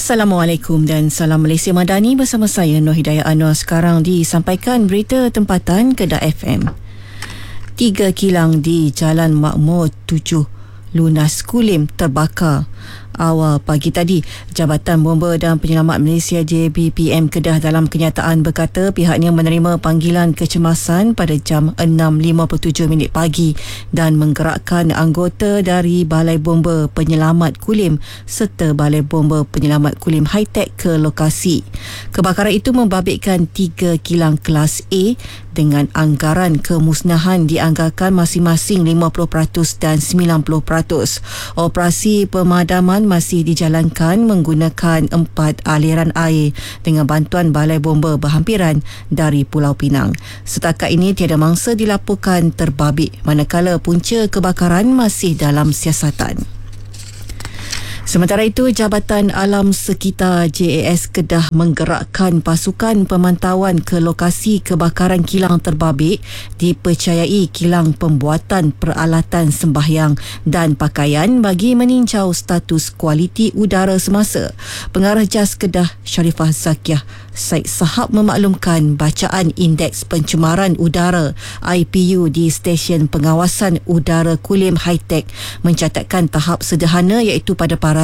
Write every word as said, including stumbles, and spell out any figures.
Assalamualaikum dan salam Malaysia Madani bersama saya Nur Hidayah Anwar. Sekarang disampaikan berita tempatan Kedah F M. Tiga kilang di Jalan Makmur tujuh lunas Kulim terbakar awal pagi tadi. Jabatan Bomba dan Penyelamat Malaysia J B P M Kedah dalam kenyataan berkata pihaknya menerima panggilan kecemasan pada jam enam lima puluh tujuh minit pagi dan menggerakkan anggota dari Balai Bomba Penyelamat Kulim serta Balai Bomba Penyelamat Kulim Hi-Tech ke lokasi. Kebakaran itu membabitkan tiga kilang kelas A dengan anggaran kemusnahan dianggarkan masing-masing lima puluh peratus dan sembilan puluh peratus. Operasi pemadaman masih dijalankan menggunakan empat aliran air dengan bantuan balai bomba berhampiran dari Pulau Pinang. Setakat ini tiada mangsa dilaporkan terbabit, manakala punca kebakaran masih dalam siasatan. Sementara itu, Jabatan Alam Sekitar J A S Kedah menggerakkan pasukan pemantauan ke lokasi kebakaran kilang terbabit dipercayai kilang pembuatan peralatan sembahyang dan pakaian bagi meninjau status kualiti udara semasa. Pengarah Jas Kedah Sharifah Zakiah Said Sahab memaklumkan bacaan Indeks Pencemaran Udara I P U di Stesen Pengawasan Udara Kulim Hi-Tech mencatatkan tahap sederhana iaitu pada para